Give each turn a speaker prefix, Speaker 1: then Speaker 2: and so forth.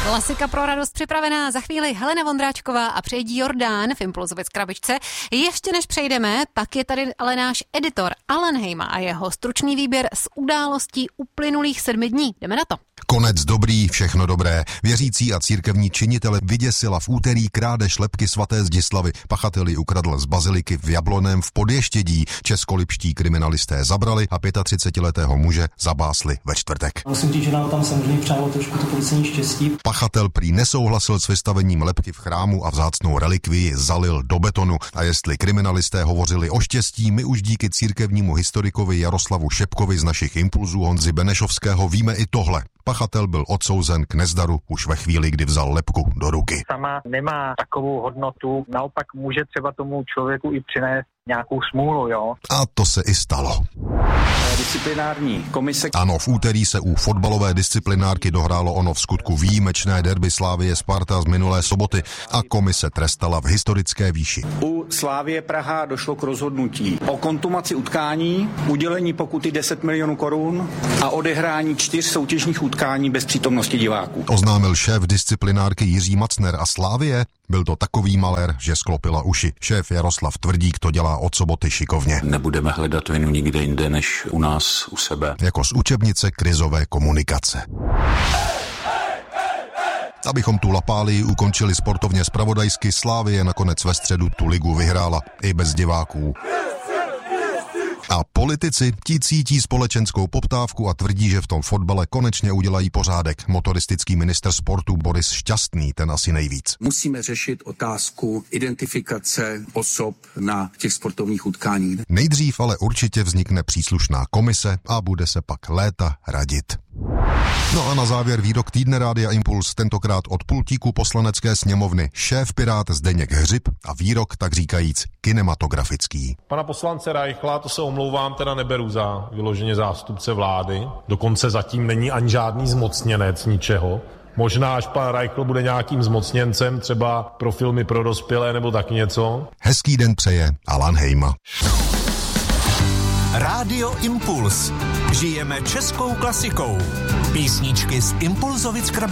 Speaker 1: Klasika pro radost připravená, za chvíli Helena Vondráčková a přejde Jordán v Impulzově krabičce. Ještě než přejdeme, tak je tady ale náš editor Alan Hejma a jeho stručný výběr z událostí uplynulých 7 dní. Jdeme na to.
Speaker 2: Konec dobrý, všechno dobré. Věřící a církevní činitele vyděsila v úterý krádež lebky svaté Zdislavy. Pachatel ji ukradl z baziliky v Jablonném v Podještědí. Českolipští kriminalisté zabrali a 35letého muže zabásli ve čtvrtek.
Speaker 3: Musím říct, že nám tam samozřejmě přálo trošku to policejní štěstí.
Speaker 2: Pachatel prý nesouhlasil s vystavením lebky v chrámu a vzácnou relikvii zalil do betonu. A jestli kriminalisté hovořili o štěstí, my už díky církevnímu historikovi Jaroslavu Šepkovi z našich impulzů Honzy Benešovského víme i tohle. Pachatel byl odsouzen k nezdaru už ve chvíli, kdy vzal lebku do ruky.
Speaker 4: Sama nemá takovou hodnotu, naopak může třeba tomu člověku i přinést nějakou smůlu, jo.
Speaker 2: A to se i stalo.
Speaker 5: Disciplinární komise.
Speaker 2: Ano, v úterý se u fotbalové disciplinárky dohrálo ono v skutku výjimečné derby Slavie Sparta z minulé soboty a komise trestala v historické výši.
Speaker 5: U Slavie Praha došlo k rozhodnutí o kontumaci utkání, udělení pokuty 10 milionů korun a odehrání 4 soutěžních utkání bez přítomnosti diváků.
Speaker 2: Oznámil šéf disciplinárky Jiří Macner a Slavie. Byl to takový malér, že sklopila uši. Šéf Jaroslav Tvrdík to dělá od soboty šikovně.
Speaker 6: Nebudeme hledat vinu nikde jinde než u nás, u sebe.
Speaker 2: Jako z učebnice krizové komunikace. Abychom tu lapálii ukončili sportovně zpravodajsky, Slavie nakonec ve středu tu ligu vyhrála i bez diváků. A politici ti cítí společenskou poptávku a tvrdí, že v tom fotbale konečně udělají pořádek. Motoristický ministr sportu Boris Šťastný, ten asi nejvíc.
Speaker 7: Musíme řešit otázku identifikace osob na těch sportovních utkáních.
Speaker 2: Nejdřív ale určitě vznikne příslušná komise a bude se pak léta radit. No a na závěr výrok týdne Rádia Impuls, tentokrát od pultíku Poslanecké sněmovny, šéf Pirát Zdeněk Hřib a výrok, tak říkajíc, kinematografický.
Speaker 8: Pana poslance Reichla, to se omlouvám, teda neberu za vyloženě zástupce vlády, dokonce zatím není ani žádný zmocněnec ničeho. Možná, až pan Reichl bude nějakým zmocněncem, třeba pro filmy pro dospělé nebo tak něco.
Speaker 2: Hezký den přeje Alan Hejma.
Speaker 9: Rádio Impuls. Žijeme českou klasikou. Písničky z Impulzovic krabičky.